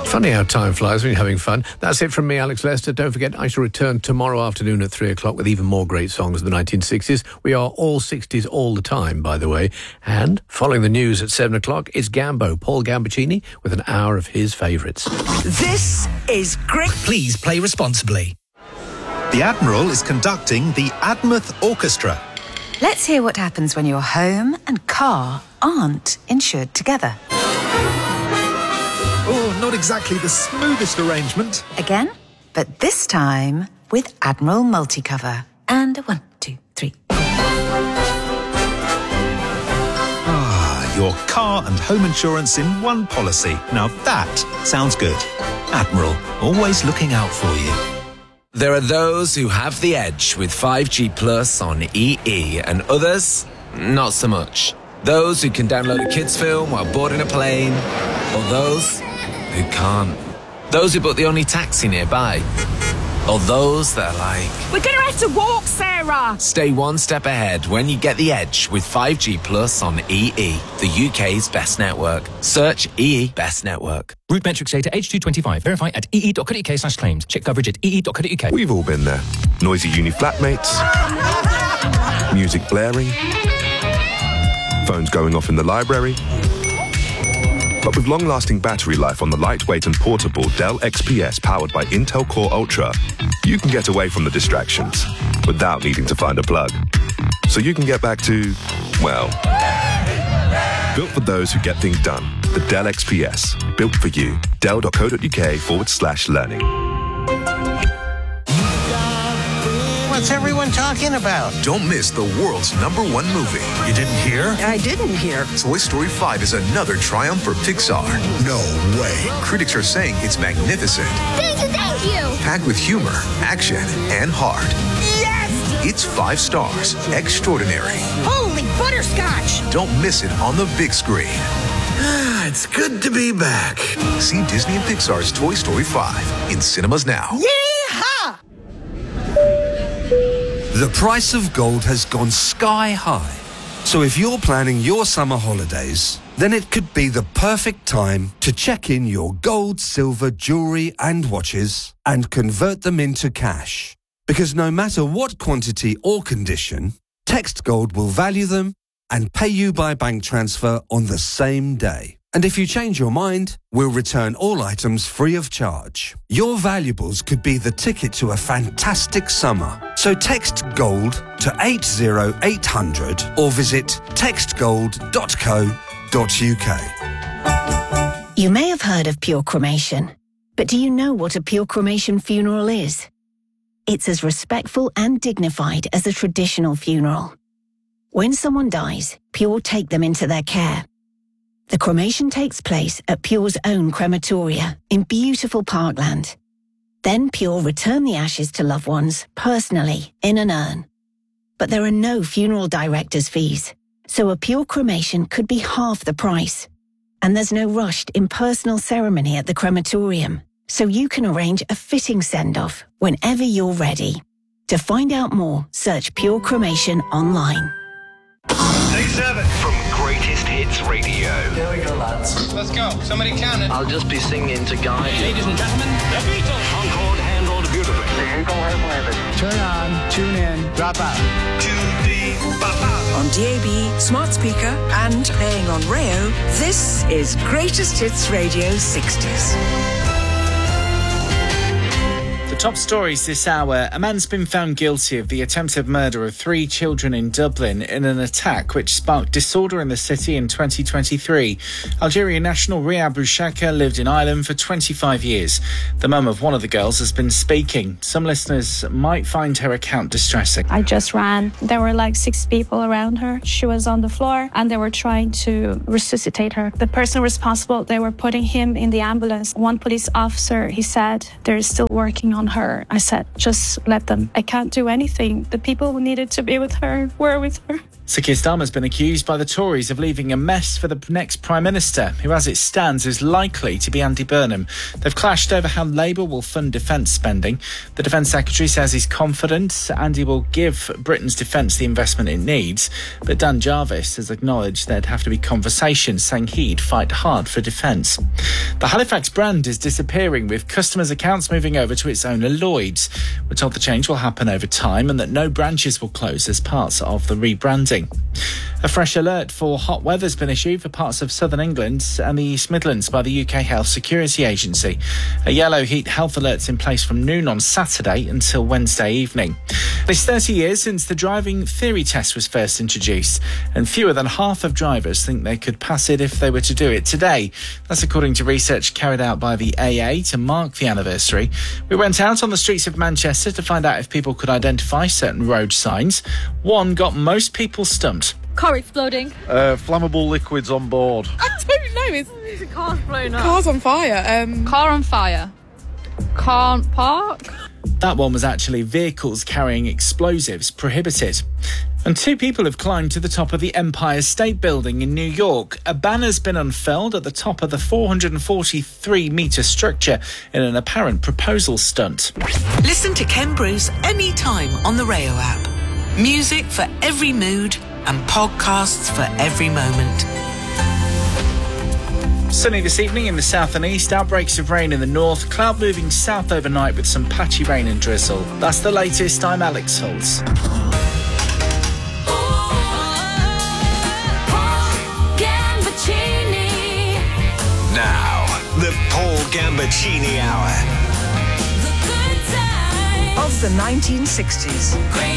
Funny how time flies when you're having fun. That's it from me, Alex Lester. Don't forget, I shall return tomorrow afternoon at 3 o'clock with even more great songs of the 1960s. We are all 60s all the time, by the way. And following the news at 7 o'clock, it's Gambo, Paul Gambaccini, with an hour of his favourites. This is great. Please play responsibly. The Admiral is conducting the Admouth Orchestra. Let's hear what happens when your home and car aren't insured together. Oh, not exactly the smoothest arrangement. Again, but this time with Admiral Multicover. And 1, 2, 3. Your car and home insurance in one policy. Now that sounds good. Admiral, always looking out for you. There are those who have the edge with 5G Plus on EE and others, not so much. Those who can download a kids' film while boarding a plane, or those who can't. Those who book the only taxi nearby, or those that are like, we're going to have to walk, Sarah. Stay one step ahead when you get the edge with 5G Plus on EE, the UK's best network. Search EE Best Network. Route metrics data H225. Verify at ee.co.uk/claims. Check coverage at ee.co.uk. We've all been there. Noisy uni flatmates, music blaring, phones going off in the library. But with long-lasting battery life on the lightweight and portable Dell XPS powered by Intel Core Ultra, you can get away from the distractions without needing to find a plug. So you can get back to, well, built for those who get things done. The Dell XPS, built for you. Dell.co.uk/learning. What's everyone talking about? Don't miss the world's #1 movie. You didn't hear? I didn't hear. Toy Story 5 is another triumph for Pixar. No way. Critics are saying it's magnificent. Thank you! Packed with humor, action, and heart. Yes! It's 5 stars. Extraordinary. Holy butterscotch! Don't miss it on the big screen. It's good to be back. See Disney and Pixar's Toy Story 5 in cinemas now. Yeehaw! The price of gold has gone sky high. So if you're planning your summer holidays, then it could be the perfect time to check in your gold, silver, jewellery and watches and convert them into cash. Because no matter what quantity or condition, Text Gold will value them and pay you by bank transfer on the same day. And if you change your mind, we'll return all items free of charge. Your valuables could be the ticket to a fantastic summer. So text GOLD to 80800 or visit textgold.co.uk. You may have heard of pure cremation, but do you know what a pure cremation funeral is? It's as respectful and dignified as a traditional funeral. When someone dies, Pure take them into their care. The cremation takes place at Pure's own crematoria in beautiful Parkland. Then Pure return the ashes to loved ones personally in an urn. But there are no funeral director's fees, so a Pure cremation could be half the price. And there's no rushed impersonal ceremony at the crematorium, so you can arrange a fitting send-off whenever you're ready. To find out more, search Pure Cremation online. Take 7 from Greatest Hits Radio. Here we go, lads. Let's go. Somebody count it. I'll just be singing to guide you. Ladies and gentlemen, the Beatles. Concord handled beautifully. Turn on, tune in, drop out. On DAB, smart speaker, and playing on Rayo, this is Greatest Hits Radio 60s. Top stories this hour. A man's been found guilty of the attempted murder of 3 children in Dublin in an attack which sparked disorder in the city in 2023. Algerian national Ria Bouchaka lived in Ireland for 25 years. The mum of one of the girls has been speaking. Some listeners might find her account distressing. I just ran. There were like 6 people around her. She was on the floor and they were trying to resuscitate her. The person responsible, they were putting him in the ambulance. One police officer, he said, they're still working on her. I said, just let them. I can't do anything. The people who needed to be with her were with her. Sir Keir Starmer's been accused by the Tories of leaving a mess for the next Prime Minister, who as it stands is likely to be Andy Burnham. They've clashed over how Labour will fund defence spending. The Defence Secretary says he's confident Andy will give Britain's defence the investment it needs, but Dan Jarvis has acknowledged there'd have to be conversations, saying he'd fight hard for defence. The Halifax brand is disappearing, with customers' accounts moving over to its owner Lloyd's. We're told the change will happen over time and that no branches will close as part of the rebranding. A fresh alert for hot weather has been issued for parts of southern England and the East Midlands by the UK Health Security Agency. A yellow heat health alert's in place from noon on Saturday until Wednesday evening. It's 30 years since the driving theory test was first introduced, and fewer than half of drivers think they could pass it if they were to do it today. That's according to research carried out by the AA to mark the anniversary. We went out on the streets of Manchester to find out if people could identify certain road signs. One got most people stumped. Car exploding. Flammable liquids on board. I don't know. It's a car's blown up. Car's on fire. Car on fire. Can't park. That one was actually vehicles carrying explosives prohibited. And 2 people have climbed to the top of the Empire State Building in New York. A banner's been unfurled at the top of the 443-metre structure in an apparent proposal stunt. Listen to Ken Bruce anytime on the Rayo app. Music for every mood and podcasts for every moment. Sunny this evening in the south and east, outbreaks of rain in the north, cloud moving south overnight with some patchy rain and drizzle. That's the latest. I'm Alex Hulse. Now, the Paul Gambaccini Hour. Of the 1960s.